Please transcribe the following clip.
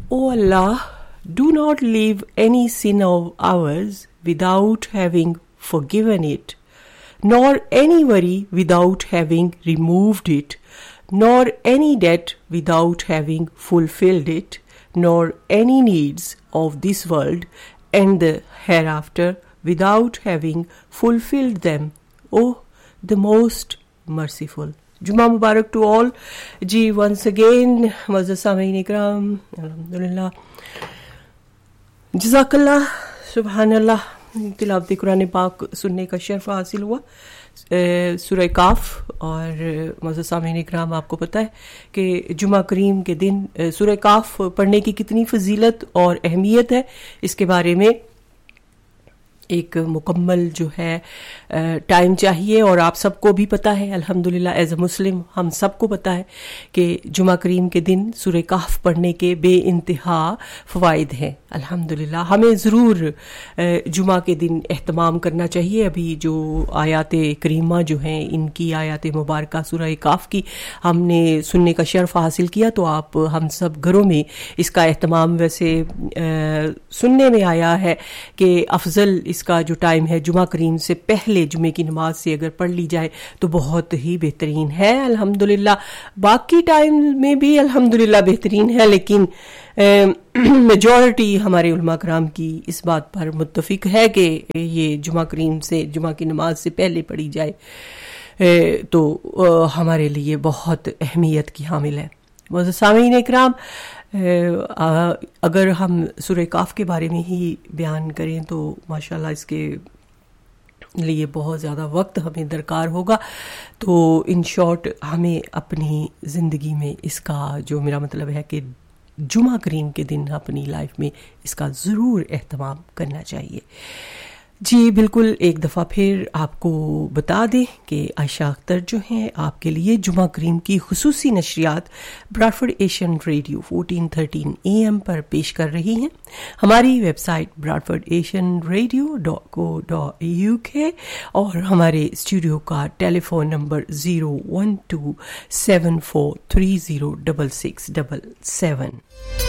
O Allah, do not leave any sin of ours without having forgiven it, nor any worry without having removed it, nor any debt without having fulfilled it, nor any needs of this world and the hereafter without having fulfilled them, O the most merciful. Juma Mubarak to all. Ji, once again, Muazzaz Saameen Ikram, Alhamdulillah, Jazakallah, Subhanallah. तिलावत कुरान पाक सुनने का शर्फ हासिल हुआ सूरह काफ. और मुअज़्ज़ज़ सामीन इकराम, आपको पता है कि जुमा करीम के दिन सूरह काफ पढ़ने की कितनी फजीलत और अहमियत है. इसके बारे में एक मुकम्मल जो है टाइम चाहिए, और आप सबको भी पता है अल्हम्दुलिल्लाह, एज अ मुस्लिम हम सबको पता है कि जुमा करीम के दिन सूरह कहफ पढ़ने के बे इंतहा फ़वाइद हैं. अल्हम्दुलिल्लाह हमें ज़रूर जुमा के दिन एहतमाम करना चाहिए. अभी जो आयात करीमा जो हैं, इनकी आयात मुबारका सूरह कहफ की हमने सुनने का शर्फ हासिल किया, तो आप हम सब घरों में इसका एहतमाम, वैसे सुनने में आया है कि अफजल इसका जो टाइम है जुमा करीम से पहले जुमे की नमाज से अगर पढ़ ली जाए तो बहुत ही बेहतरीन है. अल्हम्दुलिल्लाह बाकी टाइम में भी अल्हम्दुलिल्लाह बेहतरीन है, लेकिन मेजॉरिटी हमारे उलमा कराम की इस बात पर मुत्तफिक है कि ये जुमा करीम से, जुमा की नमाज से पहले पढ़ी जाए तो हमारे लिए बहुत अहमियत की हामिल है. मुअज़्ज़ज़ सामीन इकराम, अगर हम सूरह काफ के बारे में ही बयान करें तो माशाल्लाह इसके लिए बहुत ज़्यादा वक्त हमें दरकार होगा. तो इन शॉर्ट हमें अपनी ज़िंदगी में इसका, जो मेरा मतलब है कि जुमा करीम के दिन अपनी लाइफ में इसका ज़रूर एहतमाम करना चाहिए. जी बिल्कुल, एक दफ़ा फिर आपको बता दें कि आयशा अख्तर जो हैं आपके लिए जुमा करीम की खुसूसी नशरियात ब्रॉडफोर्ड एशियन रेडियो 1413 AM पर पेश कर रही हैं. हमारी वेबसाइट bradfordaasianradio.co.uk और हमारे स्टूडियो का टेलीफोन नंबर 01274306677.